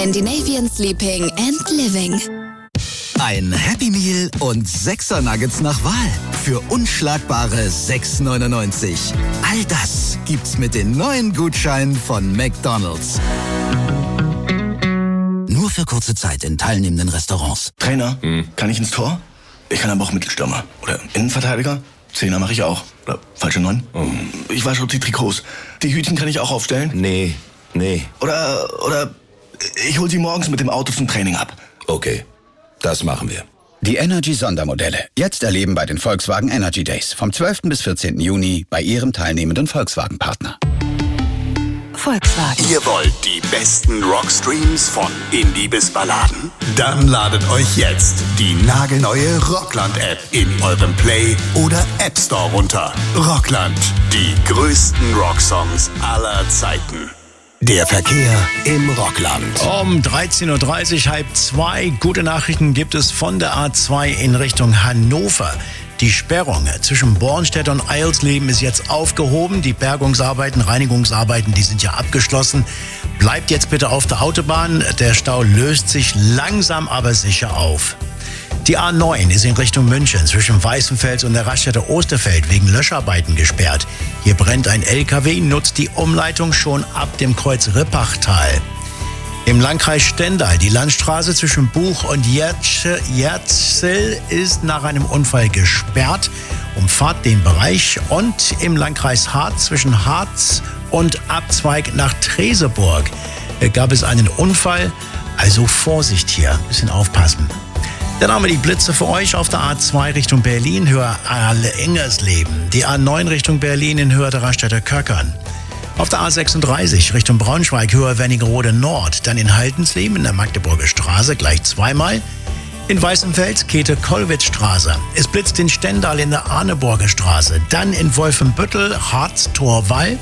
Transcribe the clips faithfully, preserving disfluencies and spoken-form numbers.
Scandinavian Sleeping and Living. Ein Happy Meal und Sechser Nuggets nach Wahl für unschlagbare sechs neunundneunzig. All das gibt's mit den neuen Gutscheinen von McDonald's. Nur für kurze Zeit in teilnehmenden Restaurants. Trainer, hm. kann ich ins Tor? Ich kann aber auch Mittelstürmer. Oder Innenverteidiger. Zehner mache ich auch. Oder falsche Neun. Oh. Ich wasche die Trikots. Die Hütchen kann ich auch aufstellen. Nee, nee. Oder, oder ich hol sie morgens mit dem Auto zum Training ab. Okay, das machen wir. Die Energy-Sondermodelle. Jetzt erleben bei den Volkswagen Energy Days. Vom zwölften bis vierzehnten Juni bei Ihrem teilnehmenden Volkswagen-Partner. Volkswagen. Ihr wollt die besten Rockstreams von Indie bis Balladen? Dann ladet euch jetzt die nagelneue Rockland-App in eurem Play- oder App Store runter. Rockland, die größten Rocksongs aller Zeiten. Der Verkehr im Rockland. Um dreizehn Uhr dreißig, halb zwei. Gute Nachrichten gibt es von der A zwei in Richtung Hannover. Die Sperrung zwischen Bornstedt und Eilsleben ist jetzt aufgehoben. Die Bergungsarbeiten, Reinigungsarbeiten, die sind ja abgeschlossen. Bleibt jetzt bitte auf der Autobahn. Der Stau löst sich langsam, aber sicher auf. Die A neun ist in Richtung München zwischen Weißenfels und der Raststätte Osterfeld wegen Löscharbeiten gesperrt. Hier brennt ein L K W, nutzt die Umleitung schon ab dem Kreuz Rippachtal. Im Landkreis Stendal, die Landstraße zwischen Buch und Jerzel ist nach einem Unfall gesperrt. Umfahrt den Bereich. Und im Landkreis Harz zwischen Harz und Abzweig nach Treseburg gab es einen Unfall. Also Vorsicht hier, ein bisschen aufpassen. Dann haben wir die Blitze für euch auf der A zwei Richtung Berlin, Höhe Ingersleben. Die A neun Richtung Berlin in Höhe der Raststätte Köckern. Auf der A sechsunddreißig Richtung Braunschweig, Höhe Wernigerode Nord. Dann in Haltensleben in der Magdeburger Straße gleich zweimal. In Weißenfels, Käthe-Kollwitz-Straße. Es blitzt in Stendal in der Arneburger Straße. Dann in Wolfenbüttel, Harz-Torwall.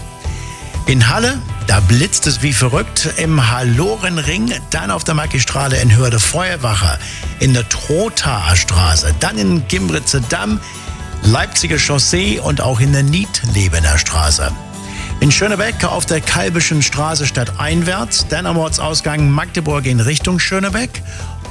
In Halle, da blitzt es wie verrückt. Im Hallorenring, dann auf der Mackistraße in Höhe der Feuerwache. In der Trothaer Straße. Dann in Gimbritze-Damm, Leipziger Chaussee und auch in der Niedlebener Straße. In Schönebeck auf der Kalbischen Straße stadteinwärts, dann am Ortsausgang Magdeburg in Richtung Schönebeck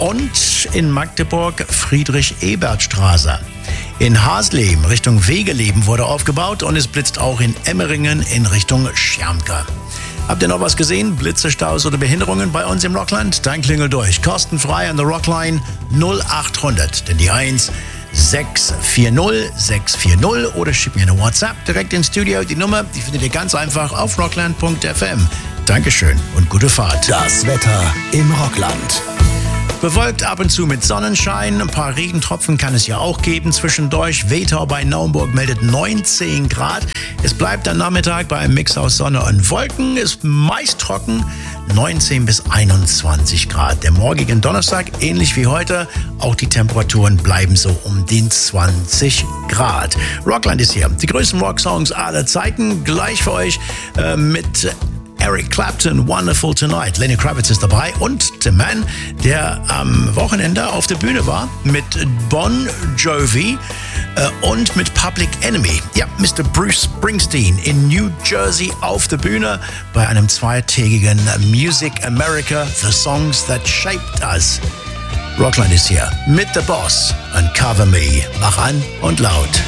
und in Magdeburg Friedrich-Ebert-Straße. In Hasleben Richtung Wegeleben wurde aufgebaut und es blitzt auch in Emmeringen in Richtung Schermke. Habt ihr noch was gesehen? Blitze, Staus oder Behinderungen bei uns im Rockland? Dann klingel durch. Kostenfrei an der Rockline null acht hundert, denn die eins sechs vier null sechs vier null oder schick mir eine WhatsApp direkt ins Studio. Die Nummer, die findet ihr ganz einfach auf rockland punkt f m. Dankeschön und gute Fahrt. Das Wetter im Rockland. Bewölkt ab und zu mit Sonnenschein. Ein paar Regentropfen kann es ja auch geben zwischendurch. Wetau bei Naumburg meldet neunzehn Grad. Es bleibt am Nachmittag bei einem Mix aus Sonne und Wolken. Ist meist trocken. neunzehn bis einundzwanzig Grad. Der morgigen Donnerstag, ähnlich wie heute, auch die Temperaturen bleiben so um den zwanzig Grad. Rockland ist hier. Die größten Rocksongs aller Zeiten. Gleich für euch äh, mit Eric Clapton, Wonderful Tonight. Lenny Kravitz ist dabei und Tim Mann, der am Wochenende auf der Bühne war mit Bon Jovi äh, und mit Public Enemy. Ja, Mister Bruce Springsteen in New Jersey auf der Bühne bei einem zweitägigen Music America, The Songs That Shaped Us. Rockland ist hier mit The Boss und Cover Me. Mach an und laut.